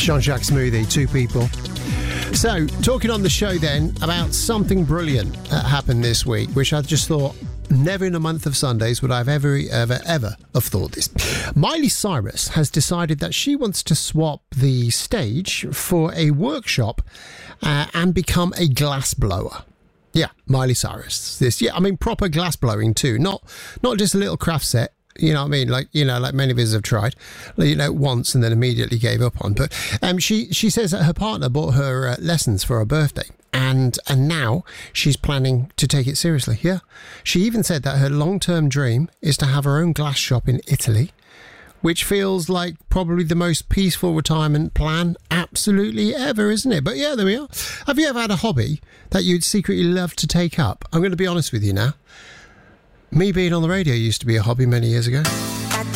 Jean-Jacques Smoothie, Two People. So, talking on the show then about something brilliant that happened this week, which I just thought, never in a month of Sundays would I have ever have thought this. Miley Cyrus has decided that she wants to swap the stage for a workshop and become a glass blower. Yeah, Miley Cyrus. Proper glass blowing too, not just a little craft set. You know what I mean? Like many of us have tried, once and then immediately gave up on. But she says that her partner bought her lessons for her birthday. And now she's planning to take it seriously. Yeah. She even said that her long-term dream is to have her own glass shop in Italy, which feels like probably the most peaceful retirement plan absolutely ever, isn't it? But yeah, there we are. Have you ever had a hobby that you'd secretly love to take up? I'm going to be honest with you now. Me being on the radio used to be a hobby many years ago.